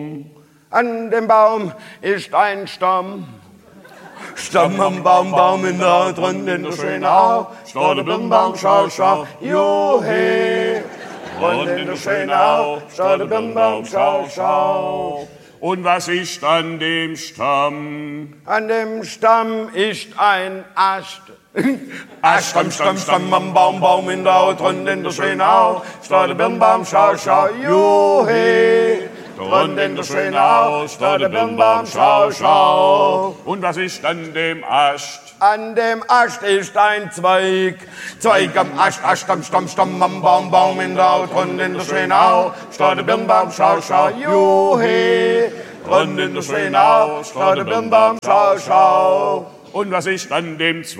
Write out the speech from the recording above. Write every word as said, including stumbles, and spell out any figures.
An dem Baum ist ein Stamm. Stamm am Baum, Baum in der drin in der schöne Au. Stade Birnbaum, schau, schau, juhe. Rund in der schöne Au. Stade Birnbaum, schau, schau. Und was ist an dem Stamm? An dem Stamm ist ein Ast. Ast, Stamm, Stamm, Stamm am Baum, Baum in der Au, drunten in der schöne Au. Stade Birnbaum, schau, schau, juhe. Drunten in der schöne Au, Stade Birnbaum, schau, schau. Und was ist an dem Ast? An dem Ast ist ein Zweig. Zweig am Ast, Ast am Stamm, Stamm am Baum, Baum in der Au, drunten in der schöne Au. Stade Birnbaum, schau, schau, juhe. Drunten in der schöne Au, Stade Birnbaum, schau, schau. Und was ist an dem Zweig?